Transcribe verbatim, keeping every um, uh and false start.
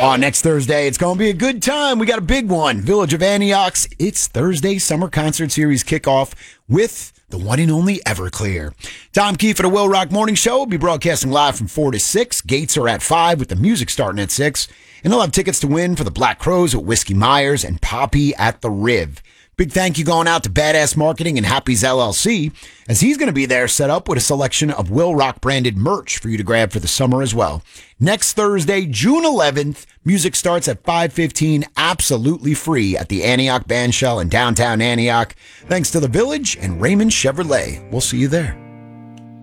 Oh, next Thursday, it's going to be a good time. We got a big one. Village of Antioch's It's Thursday Summer Concert Series kickoff with the one and only Everclear. Tom Keefe at the Will Rock Morning Show will be broadcasting live from four to six. Gates are at five with the music starting at six. And they'll have tickets to win for the Black Crows at Whiskey Myers and Poppy at the Riv. Big thank you going out to Badass Marketing and Happy's L L C, as he's going to be there set up with a selection of Will Rock branded merch for you to grab for the summer as well. Next Thursday, June eleventh, music starts at five fifteen, absolutely free at the Antioch Bandshell in downtown Antioch. Thanks to the Village and Raymond Chevrolet. We'll see you there.